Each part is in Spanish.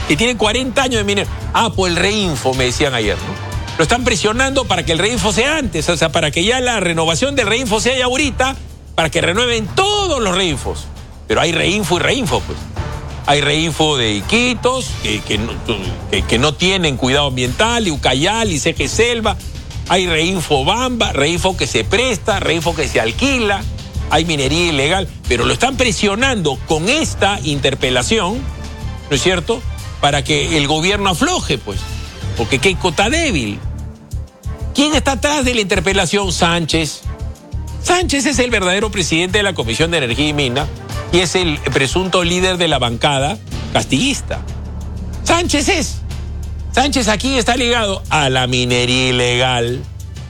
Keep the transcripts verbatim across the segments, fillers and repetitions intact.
que tiene cuarenta años de minero. Ah, pues el Reinfo, me decían ayer, ¿no? Lo están presionando para que el Reinfo sea antes, o sea, para que ya la renovación del Reinfo sea ya ahorita, para que renueven todos los Reinfos. Pero hay Reinfo y Reinfo, pues. Hay Reinfo de Iquitos, que, que, no, que, que no tienen cuidado ambiental, y Ucayali, y C G Selva. Hay Reinfo Bamba, Reinfo que se presta, Reinfo que se alquila. Hay minería ilegal, pero lo están presionando con esta interpelación, ¿no es cierto?, para que el gobierno afloje, pues, porque Keiko está débil. ¿Quién está atrás de la interpelación? Sánchez. Sánchez es el verdadero presidente de la Comisión de Energía y Minas y es el presunto líder de la bancada castillista. Sánchez es. Sánchez aquí está ligado a la minería ilegal.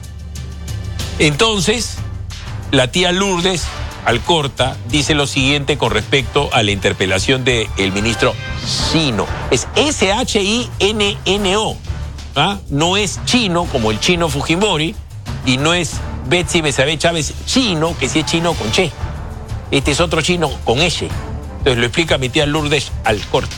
Entonces, la tía Lourdes Alcorta dice lo siguiente con respecto a la interpelación del ministro Chino. Es S H I N N O. ¿Ah? No es chino como el chino Fujimori y no es Betsy Besabé Chávez chino, que sí es chino con che. Este es otro chino con eche. Entonces lo explica mi tía Lourdes Alcorta.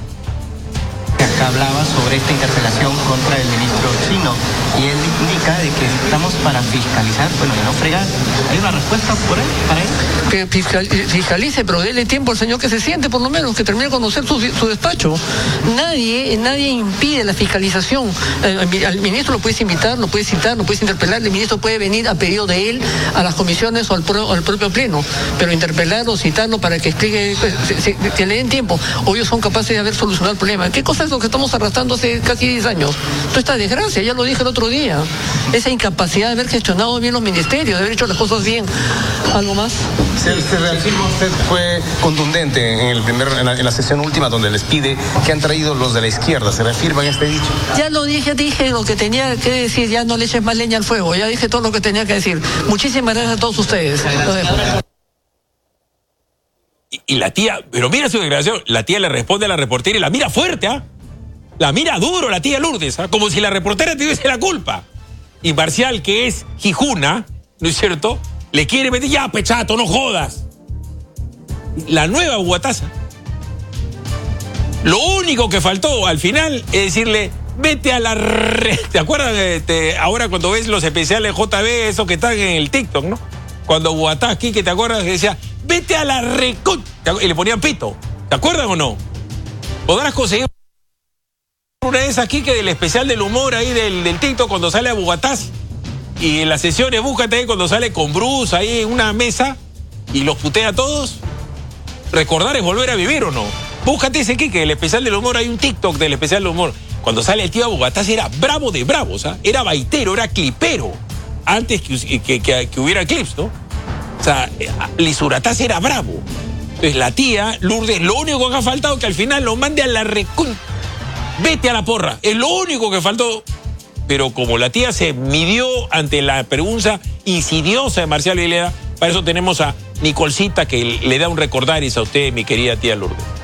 Acá hablaba sobre esta interpelación contra el ministro Chino y él indica de que estamos para fiscalizar, bueno, y no fregar. ¿Hay una respuesta por él, para él? Que fiscal, fiscalice, pero déle tiempo al señor que se siente, por lo menos, que termine de conocer su, su despacho. Nadie, nadie impide la fiscalización. Eh, al ministro lo puedes invitar, lo puedes citar, lo puedes interpelar, el ministro puede venir a pedido de él a las comisiones o al, pro, al propio pleno, pero interpelarlo, citarlo para que explique, se, se, que le den tiempo. O ellos son capaces de haber solucionado el problema. ¿Qué cosa es lo que estamos arrastrando hace casi diez años? Toda esta desgracia, ya lo dije el otro día. Esa incapacidad de haber gestionado bien los ministerios, de haber hecho las cosas bien. ¿Algo más? Se, se reafirma, usted fue contundente en, el primer, en, la, en la sesión última donde les pide que han traído los de la izquierda. ¿Se reafirma en este dicho? Ya lo dije, dije lo que tenía que decir, ya no le eches más leña al fuego, ya dije todo lo que tenía que decir. Muchísimas gracias a todos ustedes. Lo dejo. Y, y la tía, pero mira su declaración, la tía le responde a la reportera y la mira fuerte, ¿ah? La mira duro la tía Lourdes, ¿ah? Como si la reportera tuviese la culpa. Y Marcial, que es jijuna, ¿no es cierto?, le quiere meter, ya, pechato, no jodas. La nueva Guataza. Lo único que faltó al final es decirle, vete a la red. ¿Te acuerdas de, de, ahora cuando ves los especiales J B, esos que están en el TikTok, ¿no? Cuando Guatá aquí, que te acuerdas, que decía, vete a la red. Y le ponían pito. ¿Te acuerdan o no? Podrás conseguir una de esas aquí que del especial del humor ahí del, del TikTok cuando sale a Bugatás. Y en las sesiones, búscate ahí cuando sale con Bruce ahí en una mesa y los putea a todos. Recordar es volver a vivir, ¿o no? Búscate ese Kike, el especial del humor, hay un TikTok del especial del humor. Cuando sale el tío Bugatás era bravo de bravos, ¿ah? Era baitero, era clipero. Antes que, que, que, que hubiera clips, ¿no? O sea, Lizuratás era bravo. Entonces la tía Lourdes, lo único que ha faltado es que al final lo mande a la recun... Vete a la porra, es lo único que faltó. Pero como la tía se midió ante la pregunta insidiosa de Marcial Vileda, para eso tenemos a Nicolcita que le da un recordaris a usted, mi querida tía Lourdes.